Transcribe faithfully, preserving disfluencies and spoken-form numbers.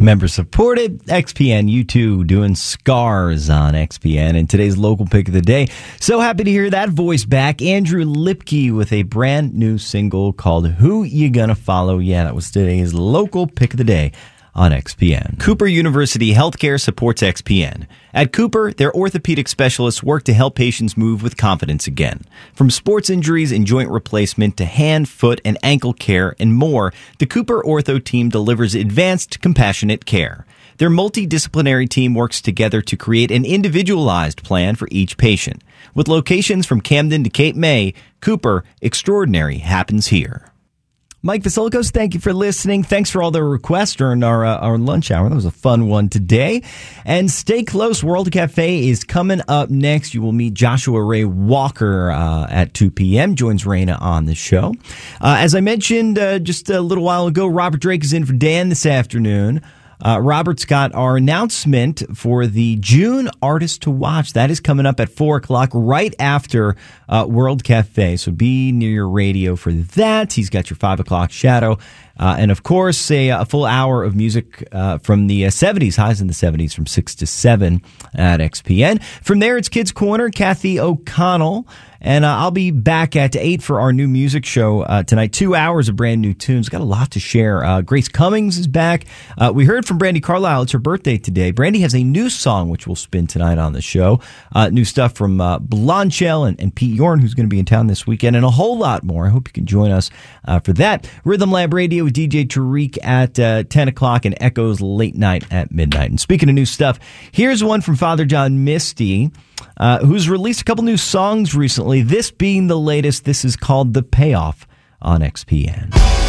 Member supported, X P N, U two doing Scars on X P N. And today's local pick of the day. So happy to hear that voice back. Andrew Lipke with a brand new single called Who You Gonna Follow? Yeah, that was today's local pick of the day on X P N. Cooper University Healthcare supports X P N. At Cooper, their orthopedic specialists work to help patients move with confidence again. From sports injuries and joint replacement to hand, foot, and ankle care and more, the Cooper Ortho team delivers advanced, compassionate care. Their multidisciplinary team works together to create an individualized plan for each patient. With locations from Camden to Cape May, Cooper, extraordinary happens here. Mike Vasilkos, thank you for listening. Thanks for all the requests during our uh, our lunch hour. That was a fun one today. And stay close. World Cafe is coming up next. You will meet Joshua Ray Walker uh, at two p.m. Joins Raina on the show. Uh, as I mentioned uh, just a little while ago, Robert Drake is in for Dan this afternoon. Uh, Robert's got our announcement for the June Artist to Watch. That is coming up at four o'clock right after uh, World Cafe. So be near your radio for that. He's got your five o'clock shadow. Uh, and, of course, a, a full hour of music uh, from the uh, seventies, highs in the seventies from six to seven at X P N. From there, it's Kids Corner, Kathy O'Connell. And uh, I'll be back at eight for our new music show uh, tonight. Two hours of brand new tunes. Got a lot to share. Uh, Grace Cummings is back. Uh, we heard from Brandi Carlile. It's her birthday today. Brandi has a new song which we'll spin tonight on the show. Uh, new stuff from uh, Blondshell and, and Pete Yorn, who's going to be in town this weekend, and a whole lot more. I hope you can join us uh, for that. Rhythm Lab Radio with D J Tariq at uh, ten o'clock and Echoes late night at midnight. And speaking of new stuff, here's one from Father John Misty. Uh, who's released a couple new songs recently, this being the latest. This is called The Payoff on X P N.